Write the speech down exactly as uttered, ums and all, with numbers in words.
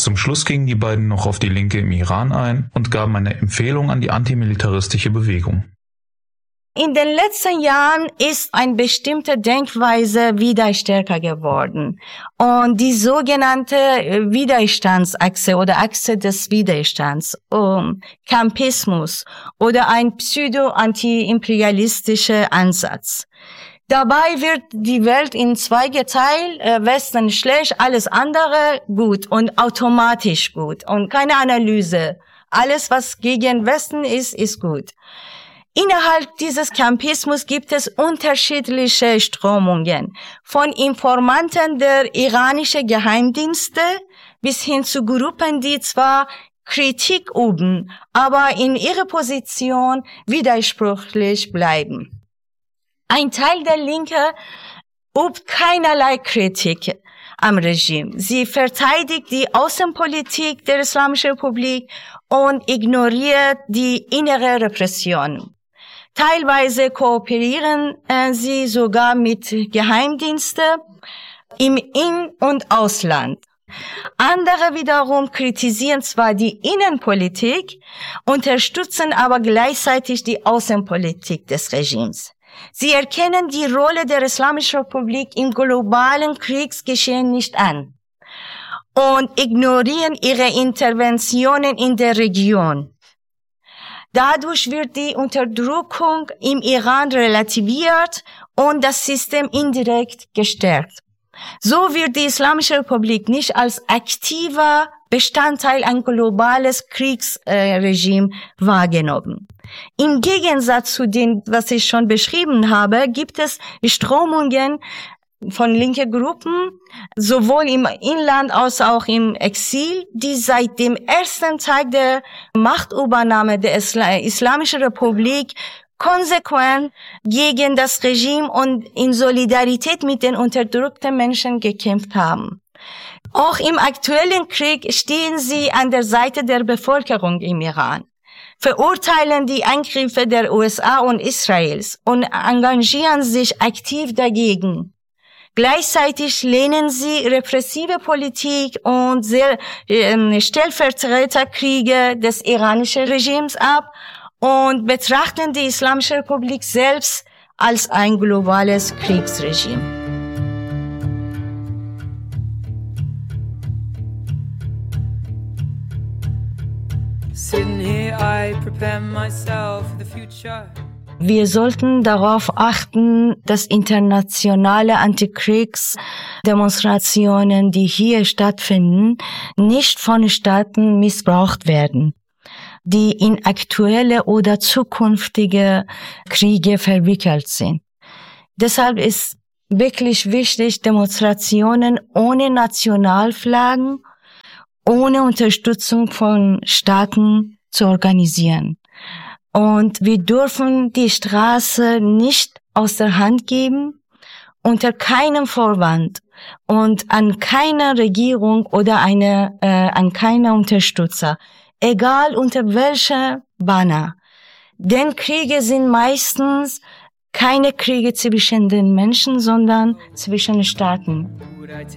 Zum Schluss gingen die beiden noch auf die Linke im Iran ein und gaben eine Empfehlung an die antimilitaristische Bewegung. In den letzten Jahren ist eine bestimmte Denkweise wieder stärker geworden. Und die sogenannte Widerstandsachse oder Achse des Widerstands, um, Campismus oder ein pseudo-anti-imperialistischer Ansatz. Dabei wird die Welt in zwei geteilt, Westen schlecht, alles andere gut und automatisch gut und keine Analyse. Alles, was gegen Westen ist, ist gut. Innerhalb dieses Campismus gibt es unterschiedliche Strömungen, von Informanten der iranischen Geheimdienste bis hin zu Gruppen, die zwar Kritik üben, aber in ihrer Position widersprüchlich bleiben. Ein Teil der Linke übt keinerlei Kritik am Regime. Sie verteidigt die Außenpolitik der Islamischen Republik und ignoriert die innere Repression. Teilweise kooperieren äh, sie sogar mit Geheimdiensten im In- und Ausland. Andere wiederum kritisieren zwar die Innenpolitik, unterstützen aber gleichzeitig die Außenpolitik des Regimes. Sie erkennen die Rolle der Islamischen Republik im globalen Kriegsgeschehen nicht an und ignorieren ihre Interventionen in der Region. Dadurch wird die Unterdrückung im Iran relativiert und das System indirekt gestärkt. So wird die Islamische Republik nicht als aktiver Bestandteil ein globales Kriegsregime äh, wahrgenommen. Im Gegensatz zu dem, was ich schon beschrieben habe, gibt es Strömungen von linken Gruppen, sowohl im Inland als auch im Exil, die seit dem ersten Tag der Machtübernahme der Isla- Islamischen Republik konsequent gegen das Regime und in Solidarität mit den unterdrückten Menschen gekämpft haben. Auch im aktuellen Krieg stehen sie an der Seite der Bevölkerung im Iran, verurteilen die Angriffe der U S A und Israels und engagieren sich aktiv dagegen. Gleichzeitig lehnen sie repressive Politik und sehr, äh, Stellvertreterkriege des iranischen Regimes ab und betrachten die Islamische Republik selbst als ein globales Kriegsregime. Sitting here, I prepare myself for the future. Wir sollten darauf achten, dass internationale Antikriegsdemonstrationen, die hier stattfinden, nicht von Staaten missbraucht werden, die in aktuelle oder zukünftige Kriege verwickelt sind. Deshalb ist wirklich wichtig, Demonstrationen ohne Nationalflaggen, ohne Unterstützung von Staaten zu organisieren. Und wir dürfen die Straße nicht aus der Hand geben, unter keinem Vorwand und an keiner Regierung oder eine, äh, an keiner Unterstützer, egal unter welcher Banner. Denn Kriege sind meistens keine Kriege zwischen den Menschen, sondern zwischen Staaten.